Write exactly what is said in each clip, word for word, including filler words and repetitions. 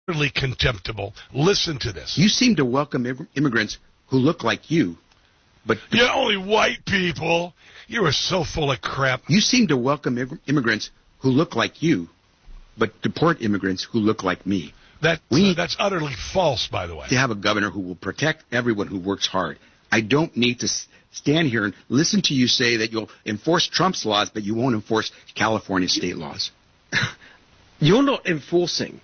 utterly contemptible. Listen to this. You seem to welcome im- immigrants who look like you, but... You're only white people. You are so full of crap. You seem to welcome im- immigrants who look like you, but deport immigrants who look like me. That, we uh, that's utterly false, by the way. To have a governor who will protect everyone who works hard. I don't need to s- stand here and listen to you say that you'll enforce Trump's laws, but you won't enforce California state laws. You're not enforcing,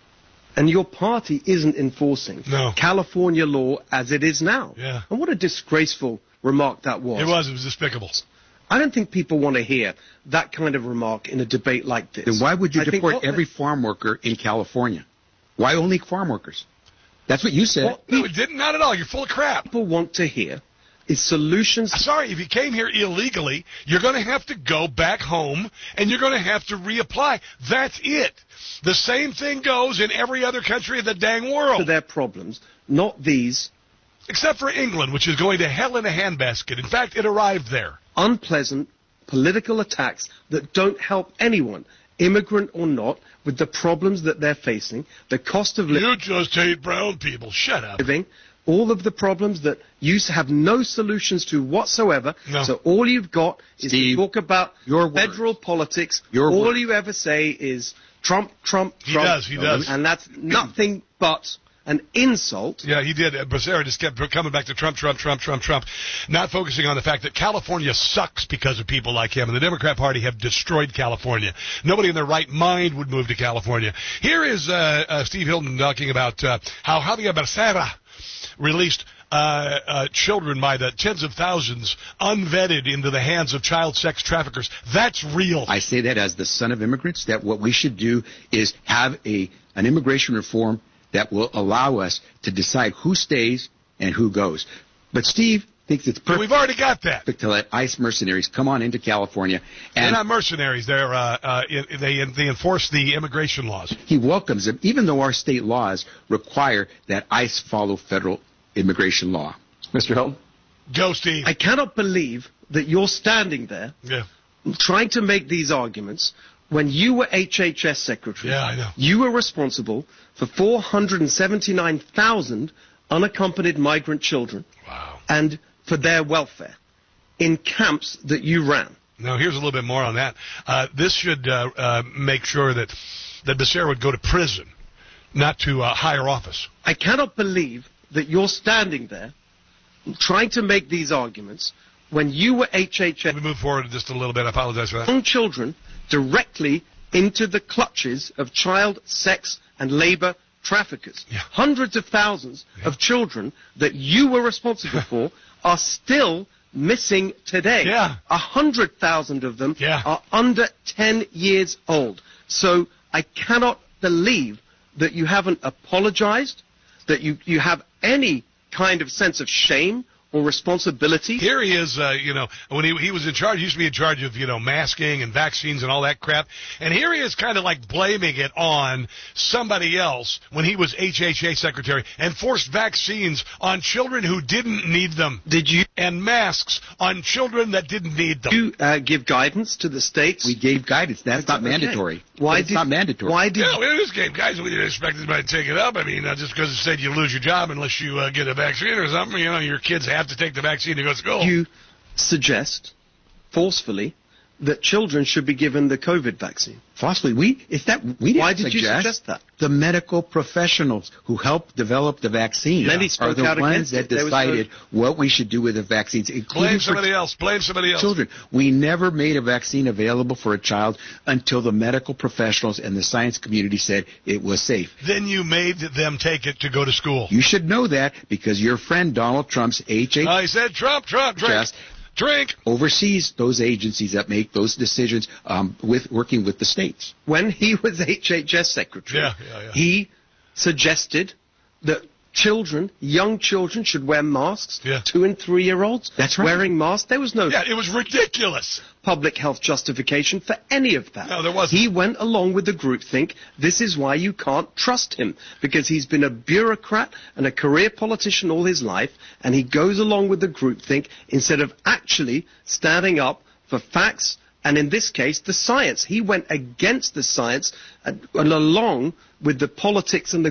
and your party isn't enforcing no. California law as it is now. Yeah. And what a disgraceful remark that was. It was. It was despicable. I don't think people want to hear that kind of remark in a debate like this. Then why would you I deport think, every farm worker in California? Why only farm workers? That's what you said. Well, no, it didn't. Not at all. You're full of crap. People want to hear is solutions. Sorry, if you came here illegally, you're going to have to go back home, and you're going to have to reapply. That's it. The same thing goes in every other country in the dang world. To their problems, not these. Except for England, which is going to hell in a handbasket. In fact, it arrived there. Unpleasant political attacks that don't help anyone, immigrant or not, with the problems that they're facing, the cost of living. You just hate brown people. Shut up. Living, all of the problems that you have no solutions to whatsoever. No. So all you've got is Steve, to talk about your federal words. politics. Your all words. you ever say is Trump, Trump, He Trump. does, he does. And that's nothing but an insult. Yeah, he did. Uh, Becerra just kept coming back to Trump, Trump, Trump, Trump, Trump, not focusing on the fact that California sucks because of people like him, and the Democrat Party have destroyed California. Nobody in their right mind would move to California. Here is uh, uh, Steve Hilton talking about uh, how Javier Becerra released uh, uh, children by the tens of thousands unvetted into the hands of child sex traffickers. That's real. I say that as the son of immigrants, that what we should do is have a an immigration reform that will allow us to decide who stays and who goes. But Steve thinks it's perfect. We've already got that. To let ICE mercenaries come on into California. And They're not mercenaries. They're uh, uh, they they enforce the immigration laws. He welcomes them, even though our state laws require that ICE follow federal immigration law. Mister Hilton? Go, Steve. I cannot believe that you're standing there Yeah. trying to make these arguments when you were H H S Secretary. Yeah, I know. You were responsible for four hundred seventy-nine thousand unaccompanied migrant children. Wow. And for their welfare in camps that you ran. Now, here's a little bit more on that. Uh, this should uh, uh, make sure that, that Becerra would go to prison, not to uh, higher office. I cannot believe that you're standing there trying to make these arguments when you were H H S. Let me move forward just a little bit. I apologize for that. Young children directly into the clutches of child sex and labor traffickers. Yeah. Hundreds of thousands Yeah. of children that you were responsible for are still missing today. Yeah. A hundred thousand of them Yeah. are under ten years old. So I cannot believe that you haven't apologized, that you, you have any kind of sense of shame or responsibility. Here he is, uh, you know, when he he was in charge, he used to be in charge of, you know, masking and vaccines and all that crap. And here he is kind of like blaming it on somebody else when he was H H A secretary and forced vaccines on children who didn't need them. Did you And masks on children that didn't need them. you uh, give guidance to the states? We gave guidance. That's not Okay. mandatory. Why It's did, not mandatory. Why did Yeah, well, in this game, guys, we didn't expect anybody to take it up. I mean, uh, just because it said you lose your job unless you uh, get a vaccine or something, you know, your kids have to take the vaccine to go to school. you suggest forcefully that children should be given the COVID vaccine? Falsely, we it's that we didn't Why did you suggest suggest that? The medical professionals who helped develop the vaccine Many are spoke the out ones against that it. There was decided what we should do with the vaccines, including Blame for somebody else. Blame somebody else. children. We never made a vaccine available for a child until the medical professionals and the science community said it was safe. Then you made them take it to go to school. You should know that because your friend Donald Trump's H H S I said, Trump, Trump, drink. Drink. oversees those agencies that make those decisions um, with working with the states. When he was H H S secretary, Yeah, yeah, yeah. he suggested that children, young children, should wear masks. Yeah. Two and three year olds That's right. wearing masks. There was no Yeah, it was ridiculous. public health justification for any of that. No, there wasn't. He went along with the groupthink. This is why you can't trust him, because he's been a bureaucrat and a career politician all his life, and he goes along with the groupthink instead of actually standing up for facts and, in this case, the science. He went against the science and, and along with the politics and the